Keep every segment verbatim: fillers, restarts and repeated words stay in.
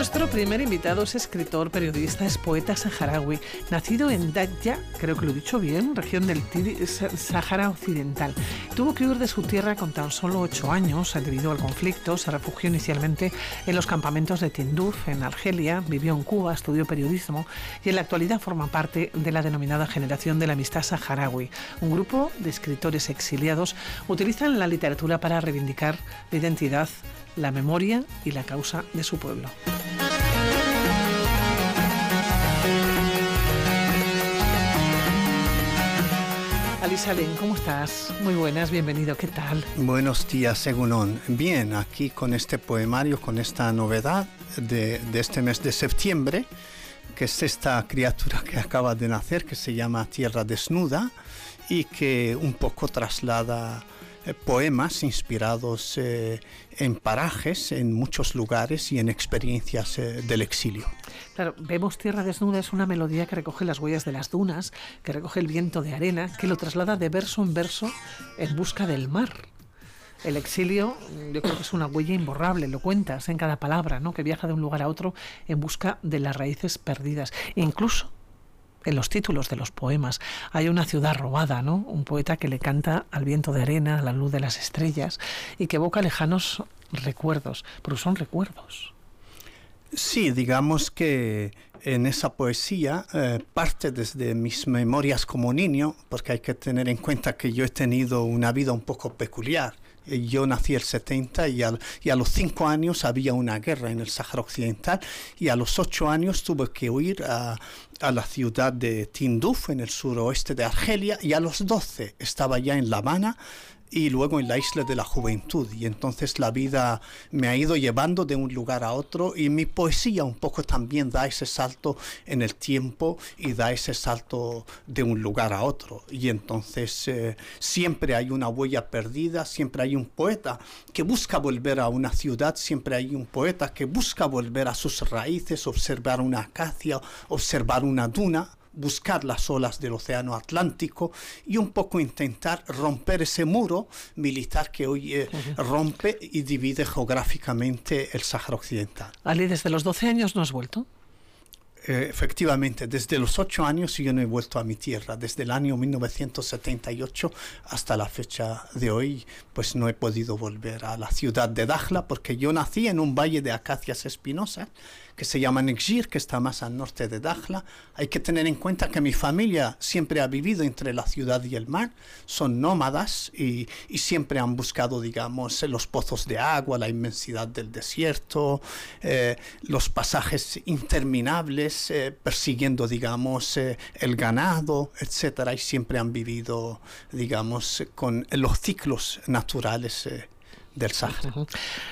Nuestro primer invitado es escritor, periodista, es poeta saharaui, nacido en Dakhla, creo que lo he dicho bien, región del Sáhara Occidental. Tuvo que huir de su tierra con tan solo ocho años debido al conflicto. Se refugió inicialmente en los campamentos de Tinduf, en Argelia, vivió en Cuba, estudió periodismo y en la actualidad forma parte de la denominada Generación de la Amistad Saharaui. Un grupo de escritores exiliados utilizan la literatura para reivindicar la identidad, la memoria y la causa de su pueblo. Ali Salem, ¿cómo estás? Muy buenas, bienvenido, ¿qué tal? Buenos días, Egunon. Bien, aquí con este poemario, con esta novedad de, de este mes de septiembre, que es esta criatura que acaba de nacer, que se llama Tierra Desnuda, y que un poco traslada eh, poemas inspirados eh, en parajes, en muchos lugares y en experiencias eh, del exilio. Claro, vemos Tierra Desnuda, es una melodía que recoge las huellas de las dunas, que recoge el viento de arena, que lo traslada de verso en verso en busca del mar. El exilio, yo creo que es una huella imborrable, lo cuentas en cada palabra, ¿no? Que viaja de un lugar a otro en busca de las raíces perdidas. E incluso en los títulos de los poemas hay una ciudad robada, ¿no? Un poeta que le canta al viento de arena, a la luz de las estrellas y que evoca lejanos recuerdos, pero son recuerdos. Sí, digamos que en esa poesía eh, parte desde mis memorias como niño, porque hay que tener en cuenta que yo he tenido una vida un poco peculiar. Yo nací el setenta y, al, y a los cinco años había una guerra en el Sáhara Occidental y a los ocho años tuve que huir a, a la ciudad de Tinduf en el suroeste de Argelia y a los doce estaba ya en La Habana y luego en la Isla de la Juventud, y entonces la vida me ha ido llevando de un lugar a otro y mi poesía un poco también da ese salto en el tiempo y da ese salto de un lugar a otro, y entonces eh, siempre hay una huella perdida, siempre hay un poeta que busca volver a una ciudad, siempre hay un poeta que busca volver a sus raíces, observar una acacia, observar una duna, buscar las olas del océano Atlántico y un poco intentar romper ese muro militar que hoy eh, uh-huh. rompe y divide geográficamente el Sáhara Occidental. Ali, ¿desde los doce años no has vuelto? Eh, efectivamente, desde los ocho años yo no he vuelto a mi tierra. Desde el año mil novecientos setenta y ocho hasta la fecha de hoy, pues no he podido volver a la ciudad de Dakhla, porque yo nací en un valle de acacias espinosas que se llama Nekjir, que está más al norte de Dakhla. Hay que tener en cuenta que mi familia siempre ha vivido entre la ciudad y el mar, son nómadas y, y siempre han buscado, digamos, los pozos de agua, la inmensidad del desierto, eh, los pasajes interminables, eh, persiguiendo, digamos, eh, el ganado, etcétera, y siempre han vivido, digamos, con los ciclos naturales eh, del Sáhara. Uh-huh.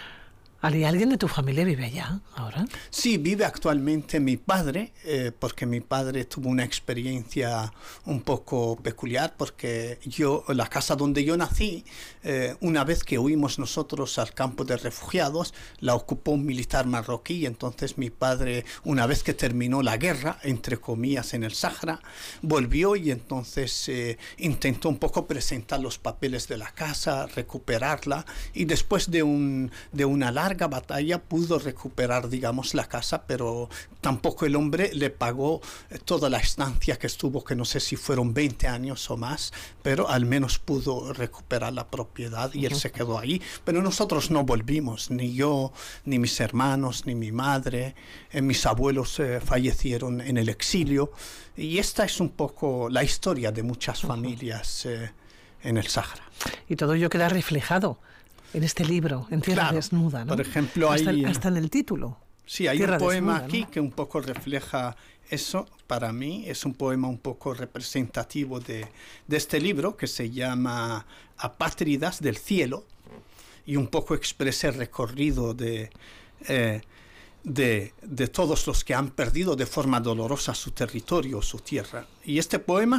Ali, ¿alguien de tu familia vive allá ahora? Sí, vive actualmente mi padre, eh, porque mi padre tuvo una experiencia un poco peculiar, porque yo, la casa donde yo nací, eh, una vez que huimos nosotros al campo de refugiados, la ocupó un militar marroquí, y entonces mi padre, una vez que terminó la guerra, entre comillas, en el Sáhara, volvió y entonces eh, intentó un poco presentar los papeles de la casa, recuperarla, y después de, un, de una larga batalla pudo recuperar, digamos, la casa, pero tampoco el hombre le pagó toda la estancia que estuvo, que no sé si fueron veinte años o más, pero al menos pudo recuperar la propiedad y uh-huh. él se quedó ahí. Pero nosotros no volvimos, ni yo, ni mis hermanos, ni mi madre, eh, mis abuelos eh, fallecieron en el exilio, y esta es un poco la historia de muchas uh-huh. familias eh, en el Sáhara. Y todo ello queda reflejado en este libro, en Tierra claro, Desnuda, ¿no? Por ejemplo, hasta, hay, el, hasta en el título. Sí, hay Tierra un poema Desnuda, aquí, ¿no? que un poco refleja eso. Para mí es un poema un poco representativo de, de este libro, que se llama Apátridas del Cielo, y un poco expresa el recorrido de, eh, de, de todos los que han perdido de forma dolorosa su territorio, su tierra. Y este poema